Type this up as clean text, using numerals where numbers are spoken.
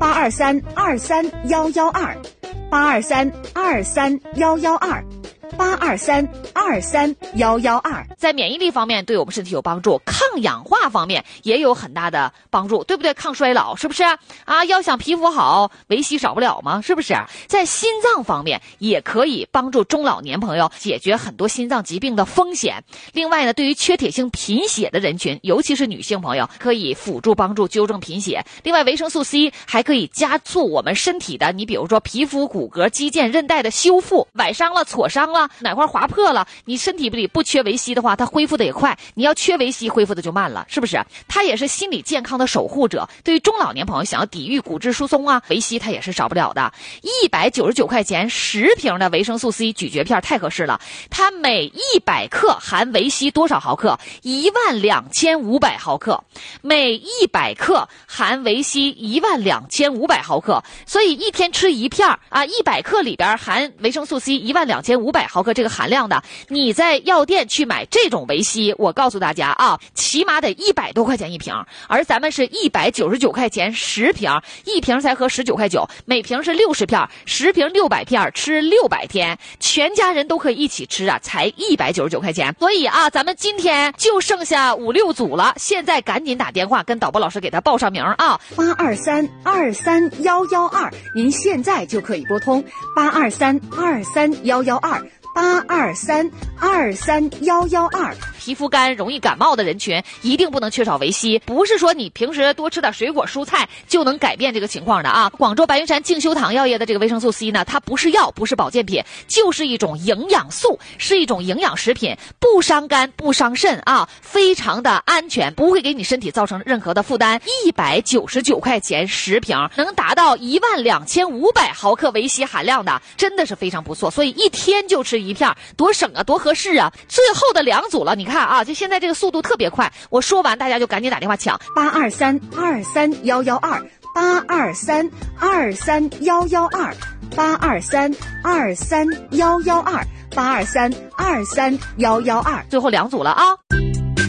，823231128，823231128，823231122，在免疫力方面对我们身体有帮助，抗氧化方面也有很大的帮助，对不对？抗衰老是不是啊？要想皮肤好，维 C 少不了吗？是不是？在心脏方面也可以帮助中老年朋友解决很多心脏疾病的风险。另外呢，对于缺铁性贫血的人群，尤其是女性朋友，可以辅助帮助纠正贫血。另外，维生素 C 还可以加速我们身体的，你比如说皮肤、骨骼、肌腱、韧带的修复，崴伤了、挫伤了，哪块划破了，你身体里不缺维 C 的话，它恢复的也快，你要缺维 C 恢复的就慢了，是不是？它也是心理健康的守护者。对于中老年朋友想要抵御骨质疏松啊，维 C 它也是少不了的。199块钱10瓶的维生素 C 咀嚼片太合适了，它每100克含维 C 多少毫克？12500毫克，每100克含维 C 12500毫克，所以一天吃一片啊，100克里边含维生素 C 12500毫克这个含量的，你在药店去买这种维 C， 我告诉大家啊，起码得100多块钱一瓶，而咱们是199块钱10瓶，一瓶才合19块9，每瓶是60片，10瓶600片，吃600天，全家人都可以一起吃啊，才199块钱。所以啊，咱们今天就剩下5、6组了，现在赶紧打电话跟导播老师给他报上名啊 ，823231122，您现在就可以拨通823231122，823231122。 皮肤干容易感冒的人群一定不能缺少维 C， 不是说你平时多吃点水果蔬菜就能改变这个情况的啊。广州白云山静修堂药业的这个维生素 C 呢，它不是药，不是保健品，就是一种营养素，是一种营养食品，不伤肝不伤肾啊，非常的安全，不会给你身体造成任何的负担。199块钱10瓶，能达到12500毫克维 C 含量的，真的是非常不错。所以一天就吃一片，多省啊，多合适啊。最后的2组了，你看啊，就现在这个速度特别快，我说完大家就赶紧打电话抢 ，823231122，823231122，823231122，823231122，最后2组了啊。